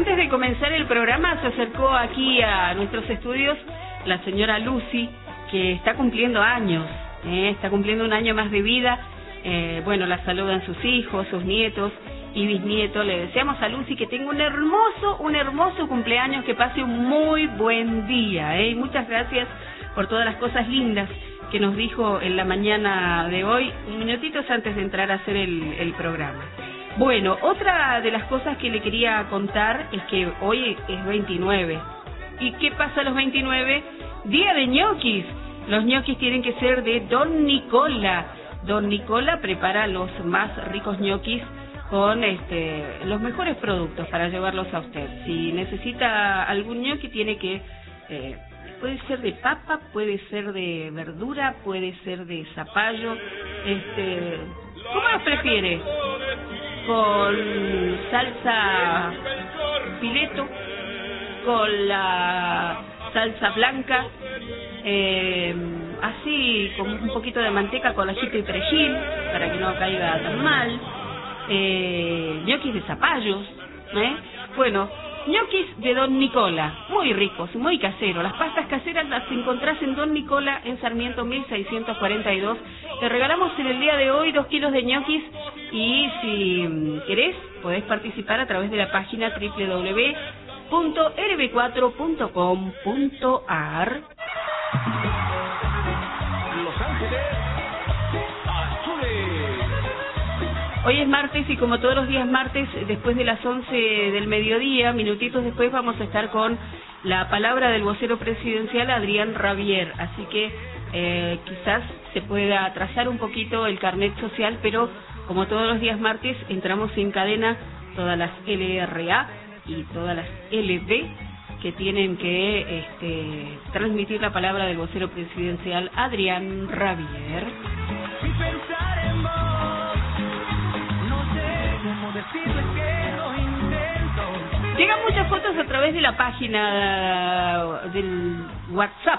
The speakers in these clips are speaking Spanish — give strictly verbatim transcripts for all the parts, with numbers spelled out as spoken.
antes de comenzar el programa se acercó aquí a nuestros estudios la señora Lucy, que está cumpliendo años, ¿eh? Está cumpliendo un año más de vida. Eh, bueno, la saludan sus hijos, sus nietos y bisnietos. Le deseamos a Lucy que tenga un hermoso, un hermoso cumpleaños, que pase un muy buen día, ¿eh? Y muchas gracias por todas las cosas lindas que nos dijo en la mañana de hoy, minutitos antes de entrar a hacer el, el programa. Bueno, otra de las cosas que le quería contar es que hoy es veintinueve. ¿Y qué pasa los veintinueve? Día de ñoquis. Los ñoquis tienen que ser de Don Nicola. Don Nicola prepara los más ricos ñoquis con este, los mejores productos para llevarlos a usted. Si necesita algún ñoqui, tiene que... Eh, puede ser de papa, puede ser de verdura, puede ser de zapallo. Este, ¿cómo los prefiere? Con salsa fileto, con la salsa blanca, eh, así con un poquito de manteca con ajito y perejil para que no caiga tan mal, eh, ñoquis de zapallos, ¿eh? Bueno, ñoquis de Don Nicola, muy ricos, muy caseros. Las pastas caseras las encontrás en Don Nicola en Sarmiento mil seiscientos cuarenta y dos. Te regalamos en el día de hoy dos kilos de ñoquis y si querés podés participar a través de la página doble u doble u doble u punto r b cuatro punto com punto a r. Los Ángeles Azules. Hoy es martes y como todos los días martes, después de las once del mediodía, minutitos después, vamos a estar con la palabra del vocero presidencial Adrián Rabier. Así que eh, quizás se pueda atrasar un poquito el carnet social, pero como todos los días martes, entramos en cadena todas las L R A y todas las L B que tienen que este, transmitir la palabra del vocero presidencial Adrián Rabier. Sin pensar en vos, no sé cómo decirles que lo intento. Llegan muchas fotos a través de la página del WhatsApp,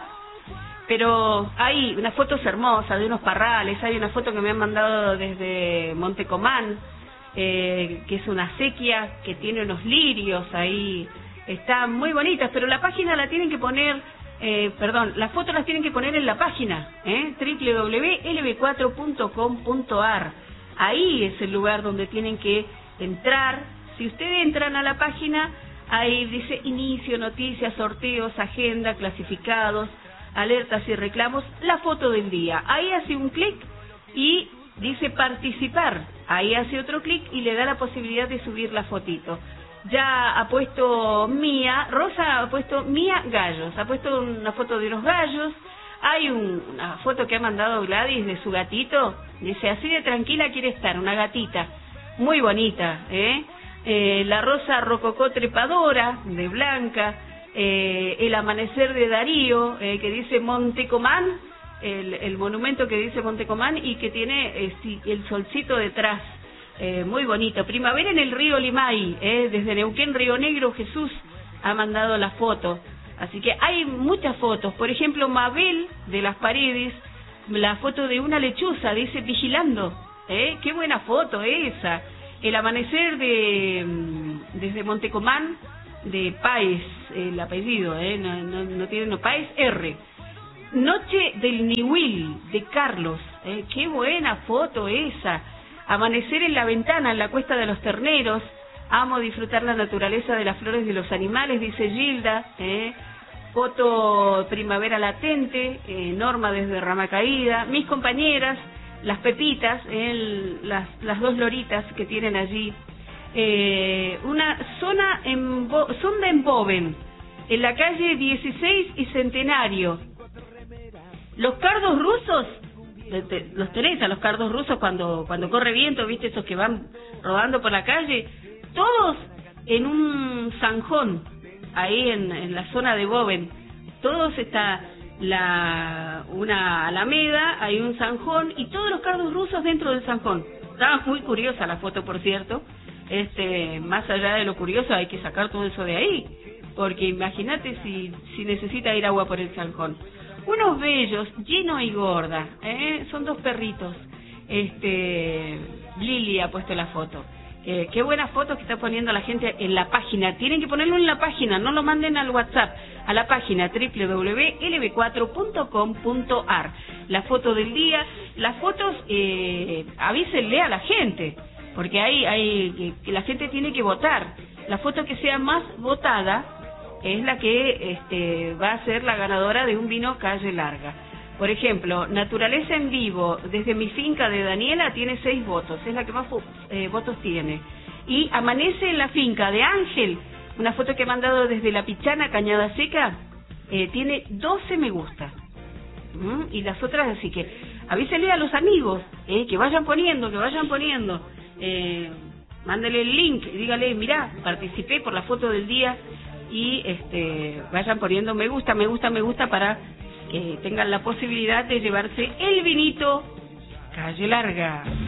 pero hay unas fotos hermosas de unos parrales. Hay una foto que me han mandado desde Montecomán, eh, que es una acequia que tiene unos lirios ahí. Están muy bonitas, pero la página la tienen que poner, eh, perdón, las fotos las tienen que poner en la página, ¿eh? doble u doble u doble u punto l b cuatro punto com punto a r. Ahí es el lugar donde tienen que entrar. Si ustedes entran a la página, ahí dice inicio, noticias, sorteos, agenda, clasificados, alertas y reclamos, la foto del día. Ahí hace un clic y dice participar. Ahí hace otro clic y le da la posibilidad de subir la fotito. Ya ha puesto Mía, Rosa ha puesto Mía Gallos, ha puesto una foto de unos gallos. Hay un, una foto que ha mandado Gladys de su gatito, dice así de tranquila quiere estar, una gatita, muy bonita, ¿eh? Eh, la rosa rococó trepadora, de Blanca, eh, el amanecer de Darío, eh, que dice Montecomán, el, el monumento que dice Montecomán y que tiene eh, sí, el solcito detrás. Eh, muy bonito. Primavera en el río Limay, eh, desde Neuquén, Río Negro, Jesús ha mandado la foto. Así que hay muchas fotos. Por ejemplo, Mabel de las Paredes, la foto de una lechuza, dice vigilando. Eh, qué buena foto esa. El amanecer de desde Montecomán, de Páez, el apellido, eh, no, no, no tiene no, Páez R. Noche del Nihuil, de Carlos. Eh, qué buena foto esa. Amanecer en la ventana, en la Cuesta de los Terneros. Amo disfrutar la naturaleza de las flores y de los animales, dice Gilda. ¿eh? Foto primavera latente, eh, Norma desde Rama Caída. Mis compañeras, las Pepitas, eh, las, las dos loritas que tienen allí. Eh, una zona en Bo, sonda en Boven, en la calle dieciséis y Centenario. Los cardos rusos... los tenés a los cardos rusos cuando cuando corre viento, viste, esos que van rodando por la calle, todos en un zanjón ahí en, en la zona de Boven. Todos está la una alameda, hay un zanjón y todos los cardos rusos dentro del zanjón. Estaba muy curiosa la foto, por cierto. Este, más allá de lo curioso, hay que sacar todo eso de ahí, porque imagínate si si necesita ir agua por el zanjón. Unos bellos, Gino y Gorda, ¿eh? Son dos perritos. Este, Lili ha puesto la foto. Eh, qué buenas fotos que está poniendo la gente en la página. Tienen que ponerlo en la página, no lo manden al WhatsApp, a la página doble u doble u doble u punto l b cuatro punto com punto a r. La foto del día, las fotos, eh, avísenle a la gente, porque hay, hay que la gente tiene que votar. La foto que sea más votada es la que este, va a ser la ganadora de un vino Calle Larga. Por ejemplo, Naturaleza en Vivo, desde mi finca de Daniela, tiene seis votos, es la que más eh, votos tiene. Y Amanece en la finca de Ángel, una foto que he mandado desde La Pichana, Cañada Seca, eh, tiene doce me gusta. ¿Mm? Y las otras, así que avísenle a los amigos, eh, que vayan poniendo, que vayan poniendo. Eh, mándale el link y dígale, mirá, participé por la foto del día, y este vayan poniendo me gusta, me gusta, me gusta para que tengan la posibilidad de llevarse el vinito Calle Larga.